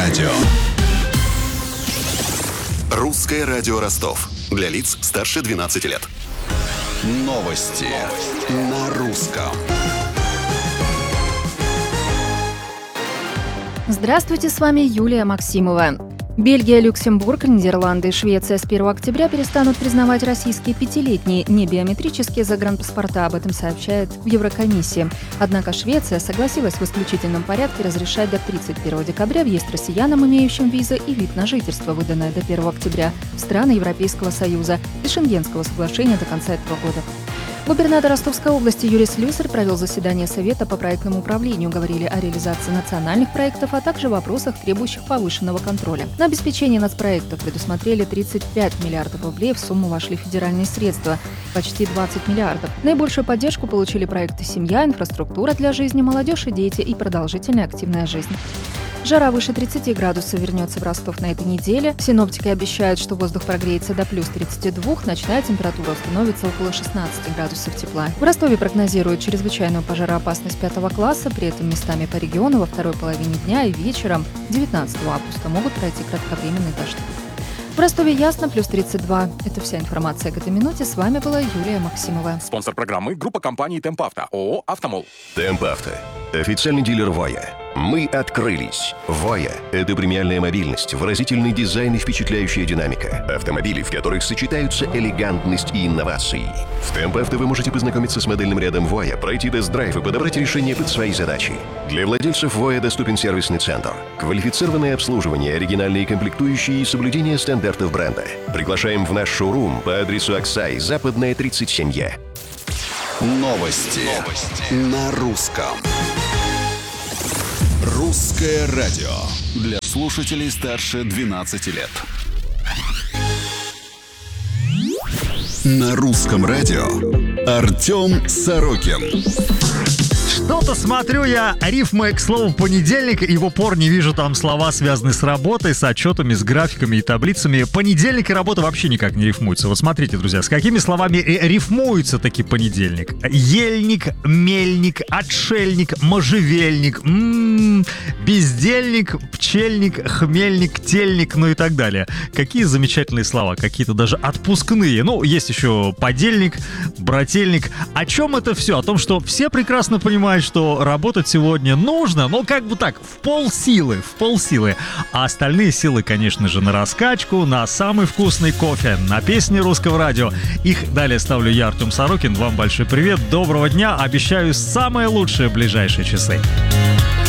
радио. Русское радио Ростов. Для лиц старше 12 лет. Новости на русском. Здравствуйте, с вами Юлия Максимова. Бельгия, Люксембург, Нидерланды и Швеция с 1 октября перестанут признавать российские пятилетние небиометрические загранпаспорта. Об этом сообщает в Еврокомиссии. Однако Швеция согласилась в исключительном порядке разрешать до 31 декабря въезд россиянам, имеющим визы и вид на жительство, выданное до 1 октября, в страны Европейского Союза и Шенгенского соглашения до конца этого года. Губернатор Ростовской области Юрий Слюсарь провел заседание Совета по проектному управлению. Говорили о реализации национальных проектов, а также вопросах, требующих повышенного контроля. На обеспечение нацпроектов предусмотрели 35 миллиардов рублей, в сумму вошли федеральные средства – почти 20 миллиардов. Наибольшую поддержку получили проекты «Семья», «Инфраструктура для жизни», «Молодежь и дети» и «Продолжительная активная жизнь». Жара выше 30 градусов вернется в Ростов на этой неделе. Синоптики обещают, что воздух прогреется до плюс 32, ночная температура установится около 16 градусов тепла. В Ростове прогнозируют чрезвычайную пожароопасность 5 класса, при этом местами по региону во второй половине дня и вечером 19 августа могут пройти кратковременные дожди. В Ростове ясно, плюс 32. Это вся информация к этой минуте. С вами была Юлия Максимова. Спонсор программы — группа компаний «Темп Авто», ООО «Автомол». «Темп Авто» – официальный дилер «Воя». Мы открылись. «Воя» – это премиальная мобильность, выразительный дизайн и впечатляющая динамика. Автомобили, в которых сочетаются элегантность и инновации. В «Темп Авто» вы можете познакомиться с модельным рядом «Воя», пройти тест-драйв и подобрать решение под свои задачи. Для владельцев «Воя» доступен сервисный центр, квалифицированное обслуживание, оригинальные комплектующие и соблюдение стандартов бренда. Приглашаем в наш шоурум по адресу Аксай, Западная, 37Е. Новости на русском. Русское радио. Для слушателей старше 12 лет. На русском радио Артем Сорокин. Что-то смотрю я рифмы к слову «понедельник» и в упор не вижу там слова, связанные с работой, с отчетами, с графиками и таблицами. Понедельник и работа вообще никак не рифмуются. Вот смотрите, друзья, с какими словами рифмуется таки понедельник. Ельник, мельник, отшельник, можжевельник, бездельник, пчельник, хмельник, тельник, ну и так далее. Какие замечательные слова, какие-то даже отпускные. Ну, есть еще подельник, брательник. О чем это все? О том, что все прекрасно понимают, что работать сегодня нужно, но как бы так, в полсилы. А остальные силы, конечно же, на раскачку, на самый вкусный кофе, на песни русского радио. Их далее ставлю я, Артем Сорокин. Вам большой привет, доброго дня. Обещаю самые лучшие ближайшие часы.